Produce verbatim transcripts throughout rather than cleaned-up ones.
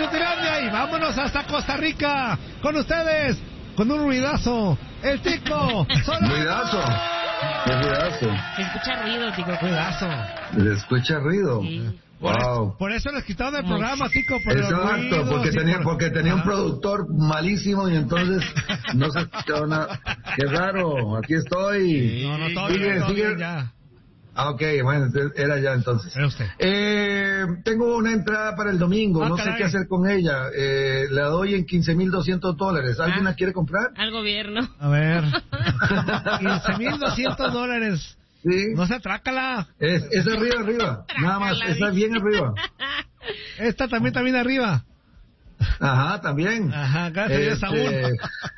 Frutilandia y vámonos hasta Costa Rica. Con ustedes, con un ruidazo, el Tico. Ruidazo. ¿Qué ruidazo? Se escucha ruido, Tico. Ruidazo. ¿Se escucha ruido? Sí. Por, Wow. eso, por eso les quitaron el programa, Tico, por los Exacto, ruidos porque y tenía, por- porque tenía un Ajá. productor malísimo y entonces no se escuchaba nada. Qué raro, aquí estoy. No, no, todo Sigue, bien, todo sigue. bien, ya. Ah, ok, bueno, entonces era ya entonces. Era usted. Eh, tengo una entrada para el domingo, Ah, no caray. sé qué hacer con ella. Eh, la doy en quince mil doscientos dólares. ¿Alguien Ah. la quiere comprar? Al gobierno. A ver. quince mil doscientos dólares. Sí. No se trácala. Es, es arriba, arriba. Nada más, Trácala, está dice. bien arriba. Esta también está bien arriba. Ajá, también. Ajá, gracias, Este...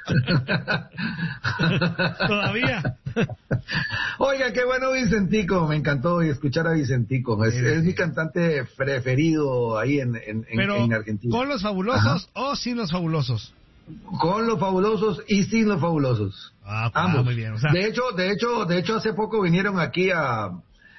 Todavía. Oiga, qué bueno Vicentico, me encantó escuchar a Vicentico, es, Sí, es sí. mi cantante preferido ahí en, en, en- Pero, en Argentina. ¿con los fabulosos o sin los fabulosos? Con los fabulosos y sin los fabulosos. Ah, pues, Ambos. muy bien. O sea, De hecho, de hecho, de hecho hace poco vinieron aquí a,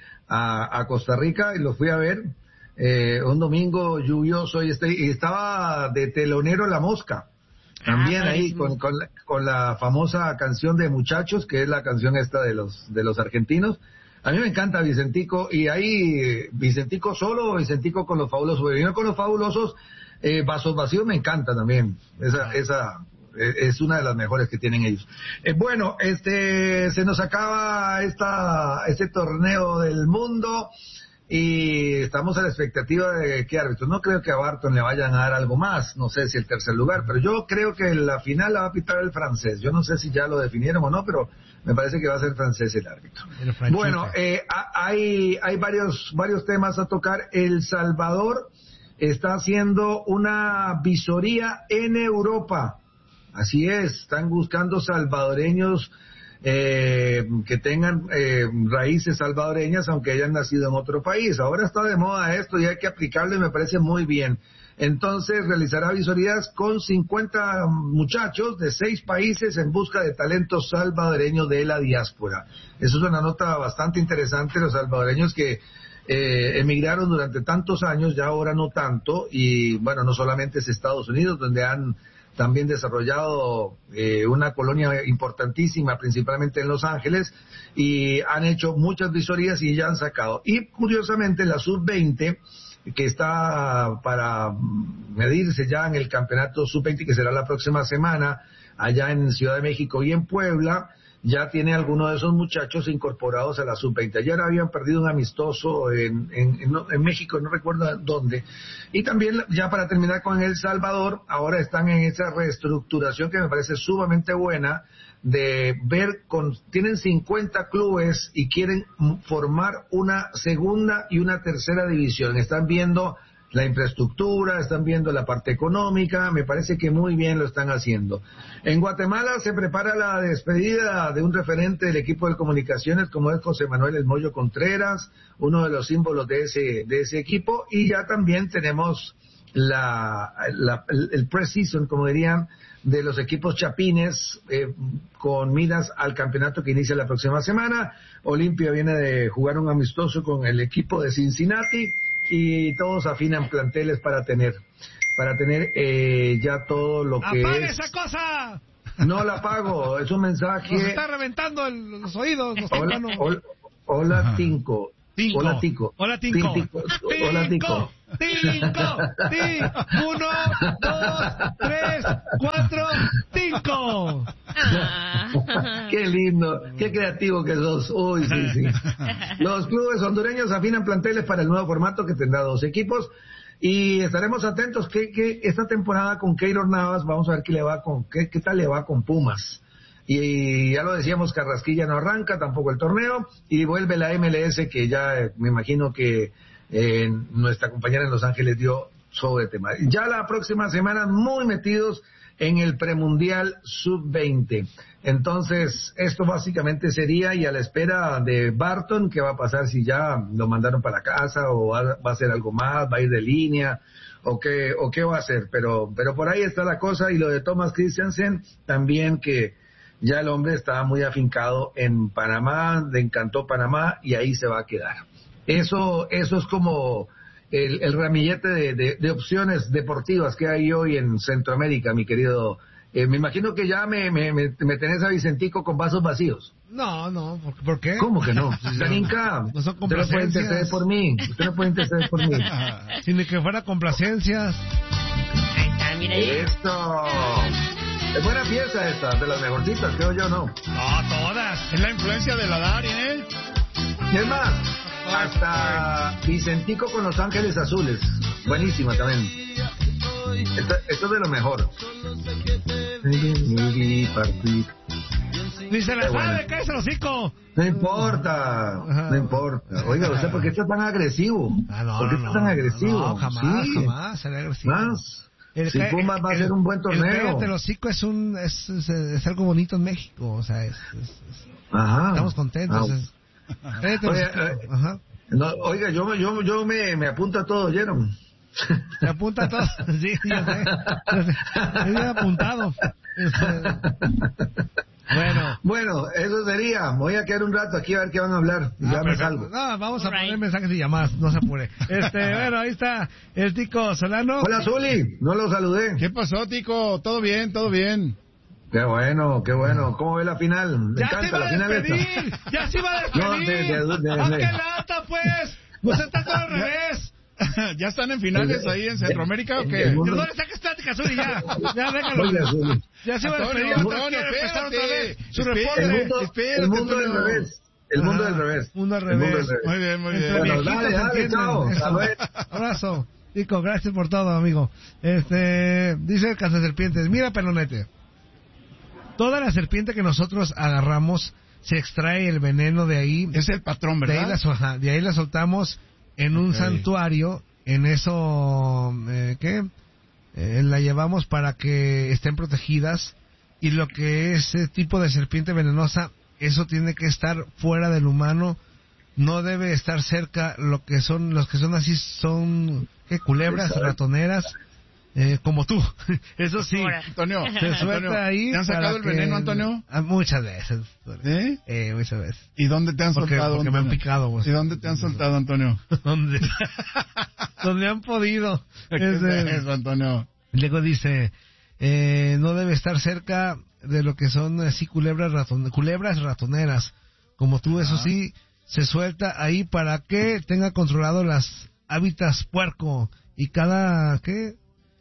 a, a Costa Rica y los fui a ver, eh, un domingo lluvioso y, este, y estaba de telonero La Mosca. También Ah, ahí padrísimo. con, con, la, con la famosa canción de Muchachos, que es la canción esta de los de los argentinos. A mí me encanta Vicentico, y ahí eh, Vicentico solo o Vicentico con los fabulosos. Pero yo con los fabulosos, eh, Vasos Vacíos me encanta también. Esa, esa eh, es una de las mejores que tienen ellos. Eh, bueno, este se nos acaba esta este torneo del mundo. Y estamos a la expectativa de qué árbitro. No creo que a Barton le vayan a dar algo más, no sé si el tercer lugar, pero yo creo que la final la va a pitar el francés. Yo no sé si ya lo definieron o no, pero me parece que va a ser francés el árbitro. el franchute. Bueno, eh, a- hay hay varios varios temas a tocar. El Salvador está haciendo una visoría en Europa. Así es, están buscando salvadoreños eh, que tengan eh, raíces salvadoreñas, aunque hayan nacido en otro país. Ahora está de moda esto y hay que aplicarlo y me parece muy bien. Entonces realizará visorías con cincuenta muchachos de seis países en busca de talentos salvadoreños de la diáspora. Eso es una nota bastante interesante. Los salvadoreños que eh, emigraron durante tantos años, ya ahora no tanto, y bueno, no solamente es Estados Unidos, donde han también desarrollado eh, una colonia importantísima, principalmente en Los Ángeles, y han hecho muchas visorías y ya han sacado. Y curiosamente la sub veinte, que está para medirse ya en el campeonato sub veinte, que será la próxima semana, allá en Ciudad de México y en Puebla, ya tiene algunos de esos muchachos incorporados a la sub veinte. Ayer habían perdido un amistoso en, en, en, en México, no recuerdo dónde. Y también, ya para terminar con El Salvador, ahora están en esa reestructuración que me parece sumamente buena, de ver, con tienen cincuenta clubes y quieren formar una segunda y una tercera división. Están viendo la infraestructura, están viendo la parte económica, me parece que muy bien lo están haciendo. En Guatemala se prepara la despedida de un referente del equipo de comunicaciones como es José Manuel El Moyo Contreras, uno de los símbolos de ese, de ese equipo, y ya también tenemos la, la el, el pre-season, como dirían, de los equipos chapines, eh, con miras al campeonato que inicia la próxima semana. Olimpia viene de jugar un amistoso con el equipo de Cincinnati, y todos afinan planteles para tener para tener eh, ya todo lo que ¡apague es. esa cosa! No la apago, es un mensaje. Nos está reventando el- los oídos, los Hola, tímpanos. hola, hola Tinco. Tinco. Hola Tico. Hola, Tinco. Tin- Tico. Hola Tico. Tinco. Tinco. Uno, dos, tres, cuatro, Tinco. Ah. Qué lindo, qué creativo que sos. Uy, sí, sí. Los clubes hondureños afinan planteles para el nuevo formato que tendrá dos equipos, y estaremos atentos que, que esta temporada con Keylor Navas, vamos a ver qué le va con qué, qué tal le va con Pumas. Y ya lo decíamos, Carrasquilla no arranca tampoco el torneo, y vuelve la M L S, que ya eh, me imagino que eh, nuestra compañera en Los Ángeles dio sobre tema. Ya la próxima semana muy metidos en el premundial sub veinte. Entonces, esto básicamente sería, y a la espera de Barton, qué va a pasar, si ya lo mandaron para la casa o va, va a hacer algo más, va a ir de línea, o qué, o qué va a hacer. Pero, pero por ahí está la cosa. Y lo de Thomas Christiansen, también, que ya el hombre estaba muy afincado en Panamá, le encantó Panamá y ahí se va a quedar. Eso, eso es como el, el ramillete de, de, de opciones deportivas que hay hoy en Centroamérica, mi querido. Eh, me imagino que ya me, me, me, me tenés a Vicentico con vasos vacíos. No, no, ¿por, ¿por qué? ¿Cómo que no? Daninka, no son usted no puede complacencias. interceder por mí. Usted no puede interceder por mí. Sin ni que fuera complacencias. Ahí está, mira ahí. Esto. Es buena pieza esta, de las mejorcitas, creo yo, ¿no? No, todas. Es la influencia de la Dari, ¿eh? Y es más, hasta Vicentico con Los Ángeles Azules. Buenísima también. Esto, esto es de lo mejor. Ni se la Qué sabe, bueno. cállese el hocico. No importa, no importa. Oiga, ¿usted por qué está tan agresivo? Ah, no, ¿Por qué no, está tan no, agresivo? No, jamás, Sí. jamás será agresivo. Más. El Si ca- Pumas va a el- ser un buen El torneo. cállate el hocico es un es, es, es algo bonito en México, o sea, es, es- es- Ajá. estamos contentos. Ah, es- cállate el Oye, hocico. eh, Ajá. no, oiga, yo, yo, yo me, me apunto a todo, ¿oyeron? Se apunta todo. Sí, ya sé. Ya sé. Es bien apuntado. Este, bueno. Bueno, eso sería. Voy a quedar un rato aquí a ver qué van a hablar. Y Ah, ya me perfecto. salgo. No, vamos a Alright. poner mensajes y llamadas, no se apure. Este, bueno, ahí está el Tico Solano. Hola, Zuli. No lo saludé. ¿Qué pasó, Tico? Todo bien, todo bien. Qué bueno, qué bueno. ¿Cómo ve la final? Me Ya se encanta iba la a final esta. despedir, ya se iba a No, despedir. de- de- de- ¡Haz de- que lata, pues! Pues está todo al revés. ¿Ya están en finales ahí en Centroamérica o El qué? mundo- No le saques plática, Zuli, ya. Ya, déjalo. Oiga, Zuli. Ya se iba a Antonio, despedir. Antonio, Quiere empezar otra espérate. vez su Espérate. reporte. El mundo, Espérate, el mundo del Antonio. revés. El mundo Ajá, del revés. Mundo al El mundo revés. del revés. Muy bien, muy Entre bien. Bueno, viejitos dale, se dale, entienden. chao. Eso. Hasta luego. Abrazo. Tico, gracias por todo, amigo. Este, dice el cazaserpientes, mira, pelonete. Toda la serpiente que nosotros agarramos se extrae el veneno de ahí. Es el patrón, De ahí, ¿verdad? la, so- ajá, de ahí la soltamos en un Ok. santuario. En eso, eh, ¿qué? Eh, la llevamos para que estén protegidas. Y lo que es ese tipo de serpiente venenosa, eso tiene que estar fuera del humano. No debe estar cerca. Lo que son, los que son así son, ¿qué? Culebras, Exacto. ratoneras, eh, como tú. Eso sí. Ahora. Antonio, Se Antonio, suelta ahí. ¿te han sacado para el que- veneno, Antonio? Ah, muchas veces. ¿Eh? Eh, muchas veces. ¿Y dónde te han Porque, soltado, porque me han Antonio? picado, pues. ¿Y dónde te han soltado, Antonio? donde, donde han podido. ¿Qué es Ese- eso, Antonio? Luego dice, eh, no debe estar cerca de lo que son así culebras, raton, culebras ratoneras. Como tú, eso Ajá. sí, se suelta ahí para que tenga controlado las hábitats puerco. Y cada, ¿qué?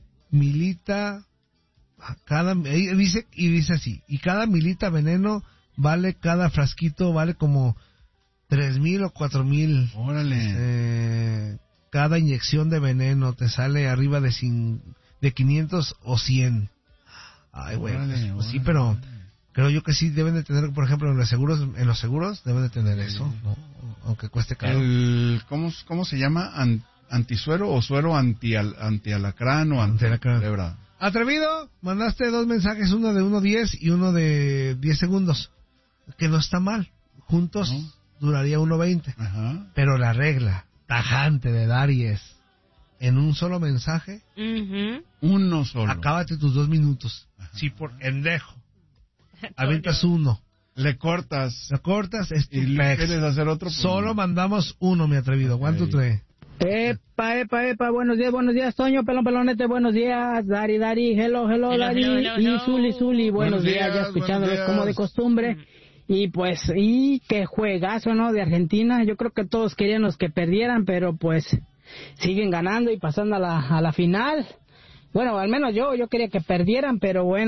Milita, cada, ahí dice, y dice así, y cada milita veneno vale, cada frasquito vale como tres mil o cuatro mil. Órale. Eh, cada inyección de veneno te sale arriba de cin, de quinientos o cien. Ay, güey, Órale, pues, pues sí, órale. pero creo yo que sí deben de tener, por ejemplo, en los seguros, en los seguros deben de tener eso, ¿no? Aunque cueste caro. El, ¿cómo, ¿Cómo se llama? An- ¿Antisuero o suero anti antialacrán o Antialacrán. anticulebra? Atrevido, mandaste dos mensajes, uno de uno diez y uno de diez segundos, que no está mal. Juntos No. duraría uno veinte. Ajá. Pero la regla tajante de Dari es, en un solo mensaje, Ujú. Uno solo. acábate tus dos minutos. Si por endejo avientas uno, Le cortas. lo cortas, es tu Y le pex. quieres hacer otro. pues, Solo no. mandamos uno, mi atrevido. Ok. ¿Cuánto trae? Epa, epa, epa, buenos días, buenos días, Toño, pelón, pelonete, buenos días, Dari, Dari, hello, hello, Hello, Dari, hello, hello, y hello. Zuli, Zuli, buenos, Buenos días, días, ya escuchándoles buenos como de días. costumbre, y pues, y qué juegazo, ¿no?, de Argentina, yo creo que todos queríamos que perdieran, pero pues, siguen ganando y pasando a la, a la final, bueno, al menos yo, yo quería que perdieran, pero bueno.